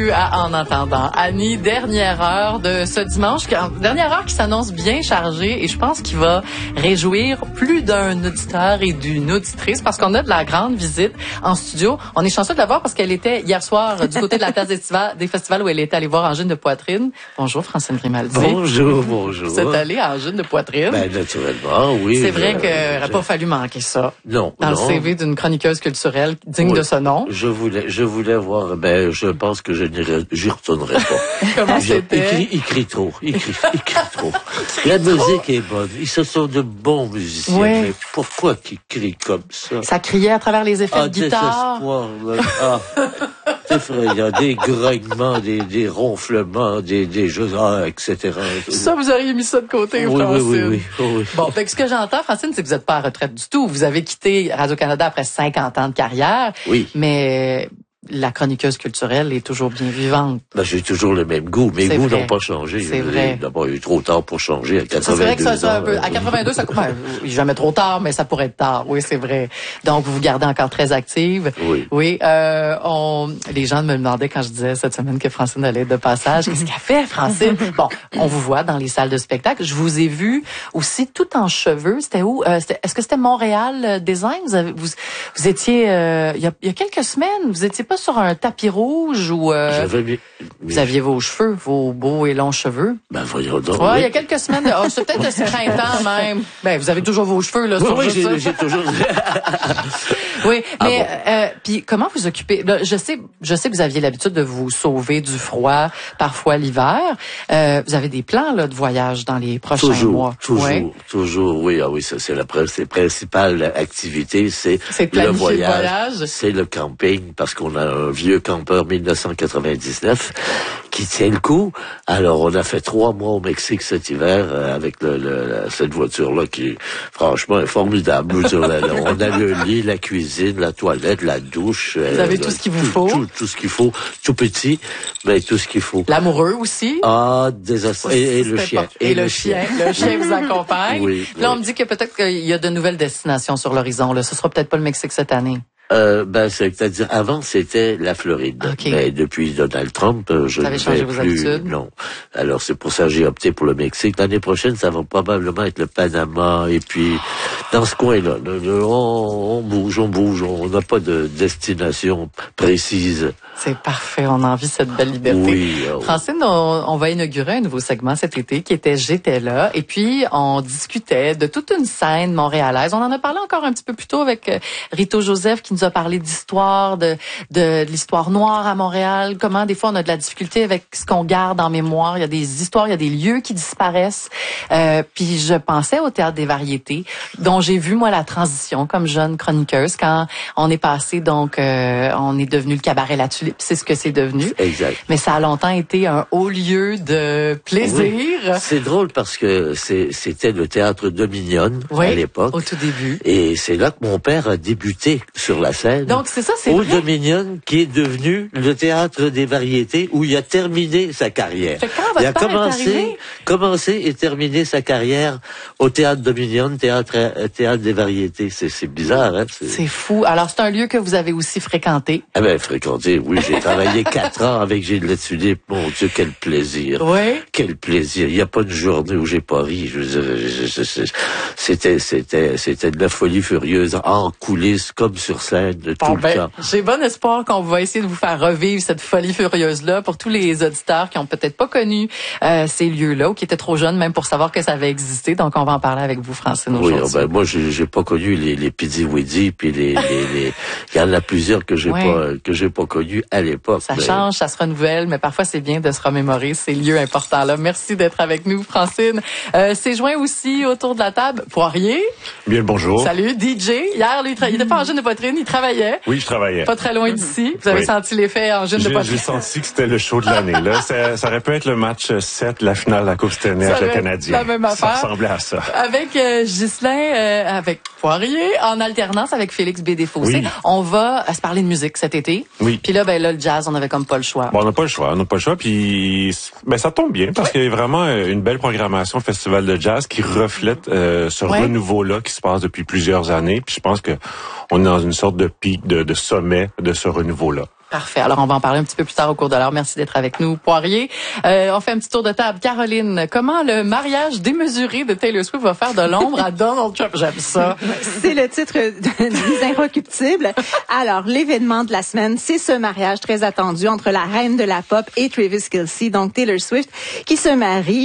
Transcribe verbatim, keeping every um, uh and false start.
bienvenue à En entendant Annie, dernière heure de ce dimanche, dernière heure qui s'annonce bien chargée et je pense qu'il va réjouir plus d'un auditeur et d'une auditrice parce qu'on a de la grande visite en studio. On est chanceux de la voir parce qu'elle était hier soir du côté de la place des festivals, des festivals où elle était allée voir Angine de Poitrine. Bonjour Francine Grimaldi. Bonjour, bonjour. Vous êtes allée à Angine de Poitrine. Ben, naturellement, oui. C'est vrai je, qu'il n'aurait je... pas fallu manquer ça. Non, Dans non. le C V d'une chroniqueuse culturelle digne oui. de ce nom. Je voulais, je voulais voir, ben, je pense que je n'irai, j'y retournerai pas. Comment je, c'était? Il crie, il crie trop, il crie, il crie trop. La musique est bonne. Ils se sont de bons musiciens. Oui. Mais pourquoi qu'ils crient comme ça? Ça criait à travers les effets ah, de guitare. Désespoir, là. Ah, c'est effrayant. Des grognements, des, des ronflements, des, des jeux, ah, et cetera. Ça, vous auriez mis ça de côté, oui, Francine. Oui, oui, oui. oui, oui. Bon, fait que ce que j'entends, Francine, c'est que vous n'êtes pas à retraite du tout. Vous avez quitté Radio-Canada après cinquante ans de carrière. Oui. Mais la chroniqueuse culturelle est toujours bien vivante. Ben, j'ai toujours le même goût. Mes c'est goûts vrai. n'ont pas changé. C'est vrai. D'abord, il est trop tard pour changer à quatre-vingt-deux Ça, c'est vrai que ça, ça ans. un peu, à quatre-vingt-deux, ça commence, jamais trop tard, mais ça pourrait être tard. Oui, c'est vrai. Donc, vous vous gardez encore très active. Oui. Oui, euh, on, les gens me demandaient quand je disais cette semaine que Francine allait être de passage. Qu'est-ce qu'elle fait, Francine? Bon, on vous voit dans les salles de spectacle. Je vous ai vu aussi tout en cheveux. C'était où? Euh, c'était, est-ce que c'était Montréal euh, Design? Vous, avez, vous, vous étiez, euh, il y a, il y a quelques semaines, vous étiez pas sur un tapis rouge ou euh, J'avais mis, vous aviez vos cheveux, vos beaux et longs cheveux. Ben, voyons donc. Ouais, oui. il y a quelques semaines. Oh, c'est peut-être ce printemps même. Ben, vous avez toujours vos cheveux, là. Oui, sur oui, juste j'ai, ça. j'ai toujours... Oui, Ah mais bon? euh, puis comment vous occupez? Là, je sais, je sais que vous aviez l'habitude de vous sauver du froid, parfois l'hiver. Euh, vous avez des plans là de voyage dans les prochains toujours, mois. toujours, Ouais. toujours. Oui, ah oui, ça c'est la c'est principale activité, c'est, C'est le planifier voyage, le voyage. c'est le camping, parce qu'on a un vieux campeur mille neuf cent quatre-vingt-dix-neuf qui tient le coup. Alors, on a fait trois mois au Mexique cet hiver euh, avec le, le, la, cette voiture-là qui, franchement, est formidable. on a le lit, la cuisine, la toilette, la douche. Vous avez euh, tout ce qu'il vous tout, faut. Tout, tout ce qu'il faut. Tout petit, mais tout ce qu'il faut. L'amoureux aussi. Ah, désastre. Et, et le C'était chien. pas- Et, le chien. Le chien vous accompagne. Oui, Là, on oui. me dit que peut-être qu'il y a de nouvelles destinations sur l'horizon. Là, ce sera peut-être pas le Mexique cette année. Euh, ben, c'est-à-dire, avant, c'était la Floride. Okay. Mais depuis Donald Trump, euh, je Vous ne avez changé vais vos plus, habitudes? non. Alors, c'est pour ça que j'ai opté pour le Mexique. L'année prochaine, ça va probablement être le Panama, et puis, dans ce coin-là, on, on bouge, on bouge, on n'a pas de destination précise. C'est parfait, on a envie de cette belle liberté. Oui. Oh. Francine, on, on va inaugurer un nouveau segment cet été qui était J'étais là. Et puis, on discutait de toute une scène montréalaise. On en a parlé encore un petit peu plus tôt avec euh, Rito Joseph qui nous a parlé d'histoire, de, de, de l'histoire noire à Montréal. Comment, des fois, on a de la difficulté avec ce qu'on garde en mémoire. Il y a des histoires, il y a des lieux qui disparaissent. Euh, puis, je pensais au Théâtre des Variétés, dont j'ai vu, moi, la transition comme jeune chroniqueuse quand on est passé, donc, euh, on est devenu le cabaret La Tulipe. C'est ce que c'est devenu. Exact. Mais ça a longtemps été un haut lieu de plaisir. Oui. C'est drôle parce que c'est, c'était le théâtre Dominion oui, à l'époque. Au tout début. Et c'est là que mon père a débuté sur la scène. Donc c'est ça, c'est au vrai. Dominion, qui est devenu le théâtre des variétés où il a terminé sa carrière. Fait que quand votre il a père commencé, est arrivé... commencé et terminé sa carrière au théâtre Dominion, théâtre, euh, théâtre des variétés. C'est, c'est bizarre, hein. C'est... c'est fou. Alors c'est un lieu que vous avez aussi fréquenté. Ah ben fréquenté, oui. J'ai travaillé quatre ans avec Gilles Latulippe. Mon Dieu, quel plaisir. Oui. Quel plaisir. Il n'y a pas de journée où j'ai pas ri. Je, je, je, je, je, c'était, c'était, c'était de la folie furieuse en coulisses comme sur scène tout bon, le ben, temps. J'ai bon espoir qu'on va essayer de vous faire revivre cette folie furieuse-là pour tous les auditeurs qui ont peut-être pas connu euh, ces lieux-là ou qui étaient trop jeunes même pour savoir que ça avait existé. Donc, on va en parler avec vous, Francine, aujourd'hui. Oui, ben, moi, j'ai, j'ai pas connu les, les Pidi-Widi, puis les, les, les, il y en a plusieurs que j'ai oui. pas, que j'ai pas connus à l'époque. Ça mais... change, ça se renouvelle, mais parfois c'est bien de se remémorer ces lieux importants-là. Merci d'être avec nous, Francine. Euh, c'est joint aussi autour de la table Poirier. Bien le bonjour. Salut, D J. Hier, lui, tra- il était pas en Angine de Poitrine, il travaillait. Oui, je travaillais. Pas très loin d'ici. Vous avez oui. senti l'effet Angine de Poitrine? J'ai senti que c'était le show de l'année. Là, ça, ça aurait pu être le match sept, la finale de la Coupe Stanley avec le Canadien. La même affaire. Ça ressemblait à ça. Avec euh, Ghislain, euh, avec Poirier, en alternance avec Félix B. Desfossés. Oui. On va euh, se parler de musique cet été. Oui. Puis là, ben là, le jazz, on avait comme pas le choix. Bon, on n'a pas le choix, on n'a pas le choix. Puis, ben ça tombe bien parce oui. qu'il y a vraiment une belle programmation festival de jazz qui reflète euh, ce ouais. renouveau-là qui se passe depuis plusieurs années. Puis je pense que on est dans une sorte de pic, de, de sommet de ce renouveau-là. Parfait. Alors, on va en parler un petit peu plus tard au cours de l'heure. Merci d'être avec nous, Poirier. Euh, on fait un petit tour de table. Caroline, comment le mariage démesuré de Taylor Swift va faire de l'ombre à Donald Trump? J'aime ça. C'est le titre des Inrecuptibles. Alors, l'événement de la semaine, c'est ce mariage très attendu entre la reine de la pop et Travis Kelce, donc Taylor Swift, qui se marie.